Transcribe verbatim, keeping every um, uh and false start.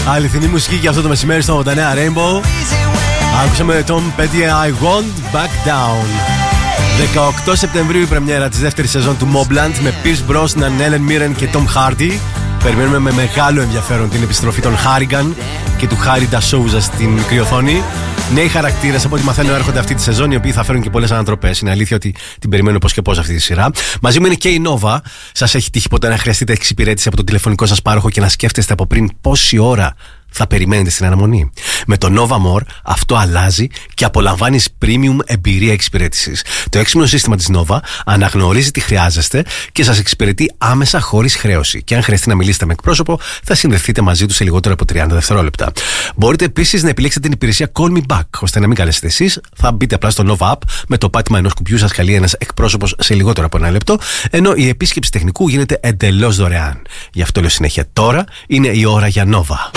Αληθινή μουσική για αυτό το μεσημέρι στο ογδόντα εννέα Rainbow. Άκουσαμε τον Petty I Won't Back Down. δεκαοκτώ Σεπτεμβρίου η πρεμιέρα της δεύτερης σεζόν του Mobland με Pierce Brosnan, Ellen Mirren και Tom Hardy. Περιμένουμε με μεγάλο ενδιαφέρον την επιστροφή των Harrigan και του Harry D'Souza στην μικρή οθόνη. Νέοι χαρακτήρες από ό,τι μαθαίνω έρχονται αυτή τη σεζόν, οι οποίοι θα φέρουν και πολλές ανατροπές. Είναι αλήθεια ότι την περιμένω πώς και πώς αυτή τη σειρά. Μαζί μου είναι και η Nova. Σας έχει τύχει ποτέ να χρειαστείτε εξυπηρέτηση από τον τηλεφωνικό σας πάροχο και να σκέφτεστε από πριν πόση ώρα θα περιμένετε στην αναμονή? Με το Nova More αυτό αλλάζει και απολαμβάνεις premium εμπειρία εξυπηρέτησης. Το έξυπνο σύστημα της Nova αναγνωρίζει τι χρειάζεστε και σας εξυπηρετεί άμεσα χωρίς χρέωση. Και αν χρειαστεί να μιλήσετε με εκπρόσωπο, θα συνδεθείτε μαζί του σε λιγότερο από τριάντα δευτερόλεπτα. Μπορείτε επίσης να επιλέξετε την υπηρεσία Call Me Back, ώστε να μην καλέσετε εσείς. Θα μπείτε απλά στο Nova App, με το πάτημα ενός κουμπιού σας καλεί ένας εκπρόσωπος σε λιγότερο από ένα λεπτό, ενώ η επίσκεψη τεχνικού γίνεται εντελώς δωρεάν. Γι' αυτό λέω συνέχεια, τώρα είναι η ώρα για Nova.